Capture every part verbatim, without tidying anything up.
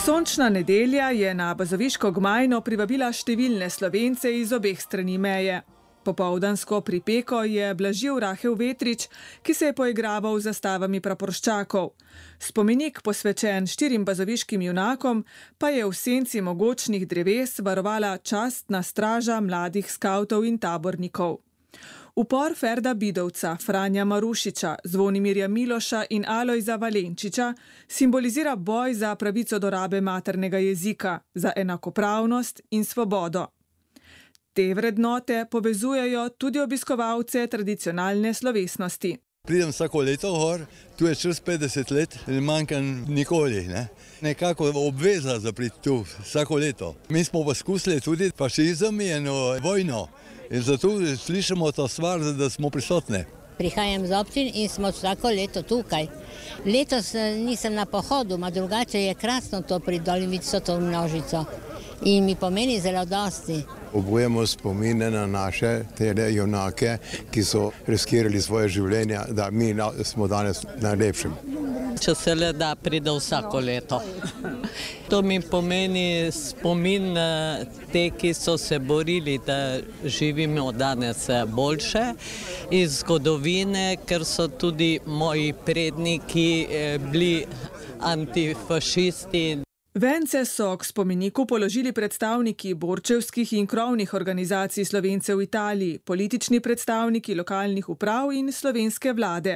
Sončna nedelja je na bazoviško Gmajno privabila številne Slovence iz obeh strani meje. Popoldansko pripeko je blažil Rahel Vetrič, ki se je poigraval z zastavami praporščakov. Spomenik, posvečen štirim bazoviškim junakom, pa je v senci mogočnih dreves varovala častna straža mladih skavtov in tabornikov. Upor Ferda Bidovca, Franja Marušiča, Zvonimirja Miloša in Alojza Valenčiča simbolizira boj za pravico do rabe maternega jezika, za enakopravnost in svobodo. Te vrednote povezujejo tudi obiskovalce tradicionalne slovesnosti. Pridem vsako leto gor, tu je čez petdeset let, ne manjkam nikoli. Ne? Nekako obveza za priti tu vsako leto. Mi smo poskusili tudi fašizem in vojno in zato slišimo to stvar, da smo prisotni. Prihajam z občin in smo vsako leto tukaj. Letos nisem na pohodu, ma drugače je krasno to pri Dolimico, to množico. In mi pomeni zelo dosti. Obujemo spomine na naše tele junake, ki so riskirali svoje življenja, da mi smo danes najlepšim. Če se le da, pride vsako leto. To mi pomeni spomin na te, ki so se borili, da živimo danes boljše, iz zgodovine, ker so tudi moji predniki bili antifašisti. Vence so k spomeniku položili predstavniki borčevskih in krovnih organizacij Slovencev v Italiji, politični predstavniki lokalnih uprav in slovenske vlade.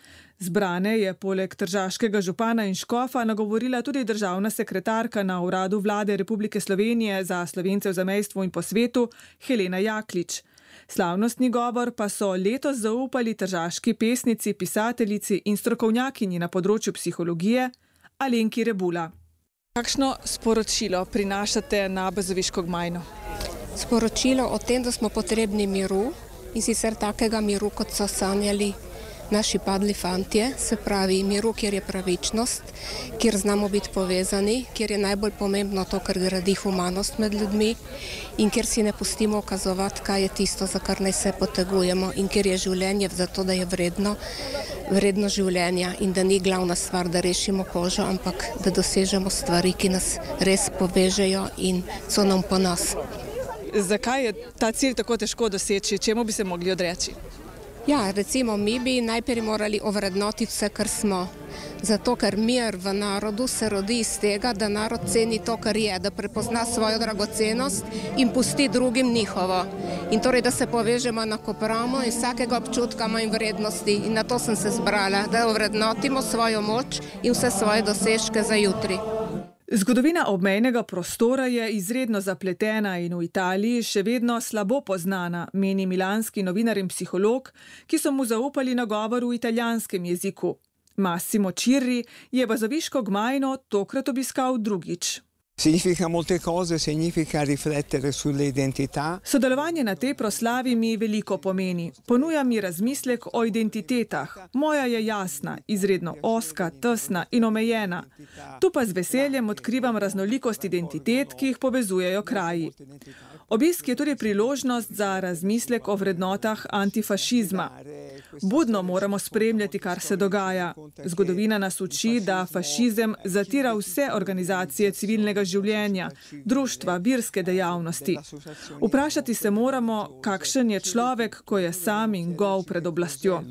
Zbrane je poleg tržaškega župana in škofa nagovorila tudi državna sekretarka na Uradu Vlade Republike Slovenije za Slovence v zamejstvu in po svetu Helena Jaklič. Slavnostni govor pa so letos zaupali tržaški pesnici, pisateljici in strokovnjakinji na področju psihologije Alenki Rebula. Kakšno sporočilo prinašate na bazoviško Gmajno? Sporočilo o tem, da smo potrebni miru in sicer takega miru, kot so sanjali naši padli fantje, se pravi miru, kjer je pravičnost, kjer znamo biti povezani, kjer je najbolj pomembno to, kar gradi humanost med ljudmi in kjer si ne pustimo ukazovati, kaj je tisto, za kar naj se potegujemo in kjer je življenje zato, da je vredno, vredno življenja in da ni glavna stvar, da rešimo kožo, ampak da dosežemo stvari, ki nas res povežejo in so nam ponos. Zakaj je ta cilj tako težko doseči? Čemu bi se mogli odreči? Ja, recimo mi bi najprej morali ovrednotiti vse, kar smo. Zato, ker mir v narodu se rodi iz tega, da narod ceni to, kar je, da prepozna svojo dragocenost in pusti drugim njihovo. In torej, da se povežemo enakopravno in vsakega občutka manj vrednosti. In na to sem se zbrala, da ovrednotimo svojo moč in vse svoje dosežke za jutri. Zgodovina obmejnega prostora je izredno zapletena in v Italiji še vedno slabo poznana, meni milanski novinar in psiholog, ki so mu zaupali nagovor v italijanskem jeziku. Massimo Cirri je bazoviško Gmajno tokrat obiskal drugič. Significa molte cose, significa riflettere sulle identità. Sodelovanje na tej proslavi mi veliko pomeni. Ponuja mi razmislek o identitetah. Moja je jasna, izredno ozka, tesna in omejena. Tu pa z veseljem odkrivam raznolikost identitet, ki jih povezujejo kraji. Obisk je tudi priložnost za razmislek o vrednotah antifašizma. Budno moramo spremljati, kar se dogaja. Zgodovina nas uči, da fašizem zatira vse organizacije civilnega življenja, društva, virske dejavnosti. Vprašati se moramo, kakšen je človek, ko je sam in gol pred oblastjo.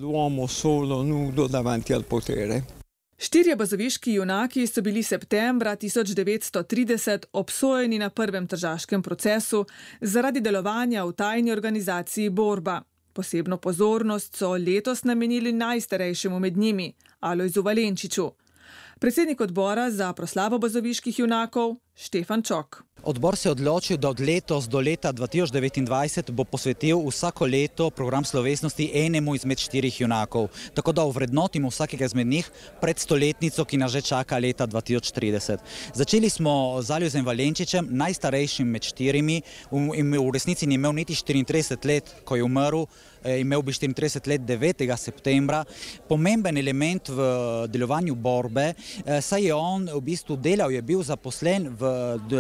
Štirje bazoviški junaki so bili septembra tisoč devetsto trideset obsojeni na prvem tržaškem procesu zaradi delovanja v tajni organizaciji Borba. Posebno pozornost so letos namenili najstarejšemu med njimi, Alojzu Valenčiču. Predsednik odbora za proslavo bazoviških junakov Štefan Čok. Odbor se je odločil, da od letos do leta dva tisoč devetindvajset bo posvetil vsako leto program slovesnosti enemu izmed štirih junakov, tako da ovrednotimo vsakega izmed njih pred stoletnico, ki nas že čaka leta dva tisoč trideset. Začeli smo z Alojzem Valenčičem, najstarejšim med štirimi, v, v resnici ni imel niti štiriintrideset let, ko je umrl, imel bi štiriintrideset let devetega septembra. Pomemben element v delovanju Borbe, saj je on v bistvu delal, je bil zaposlen v tovarni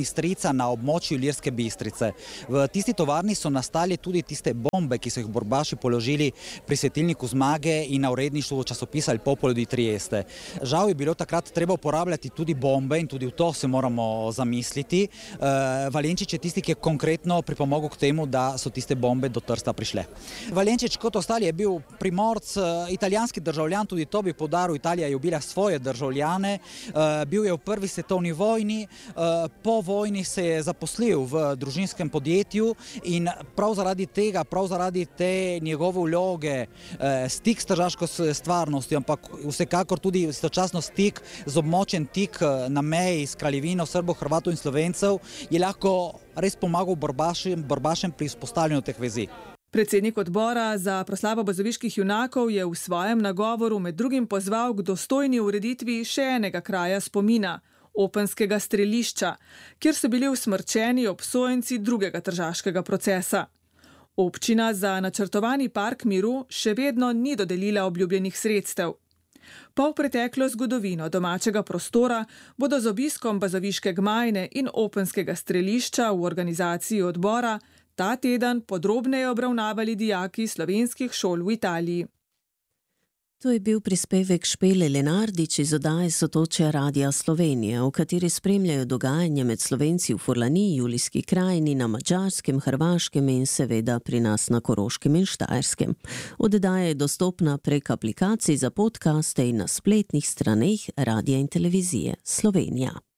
Strica na območju Ilirske Bistrice. V tisti tovarni so nastali tudi tiste bombe, ki so jih borbaši položili pri svetilniku Zmage in na uredništvu časopisa Il Popolo di Trieste. Žal je bilo takrat treba uporabljati tudi bombe in tudi v to se moramo zamisliti. Valenčič je tisti, ki je konkretno pripomogel k temu, da so tiste bombe do Trsta prišle. Valenčič kot ostali je bil Primorc, italijanski državljan, tudi to bi poudaril, Italija je ubila svoje državljane, bil je v prvi svetovni vojni, po vojni se je zaposlil v družinskem podjetju in prav zaradi tega, prav zaradi te njegove vloge, stik s tržaško stvarnostjo, ampak vsekakor tudi istočasno stik z območjem tik na meji s kraljevino Srbov, Hrvatov in Slovencev, je lahko res pomagal borbašem, borbašem pri vzpostavljanju teh vezi. Predsednik odbora za proslavo bazoviških junakov je v svojem nagovoru med drugim pozval k dostojni ureditvi še enega kraja spomina, Openskega strelišča, kjer so bili usmrčeni obsojenci drugega tržaškega procesa. Občina za načrtovani park miru še vedno ni dodelila obljubljenih sredstev. Polpreteklo zgodovino domačega prostora bodo z obiskom bazoviške gmajne in Openskega strelišča v organizaciji odbora ta teden podrobneje obravnavali dijaki slovenskih šol v Italiji. To je bil prispevek Špele Lenardič iz oddaje Sotočja Radia Slovenije, v kateri spremljajo dogajanje med Slovenci v Furlaniji, Julijski krajini, na Madžarskem, Hrvaškem in seveda pri nas na Koroškem in Štajerskem. Oddaja je dostopna prek aplikacij za podcaste in na spletnih straneh Radia in televizije Slovenija.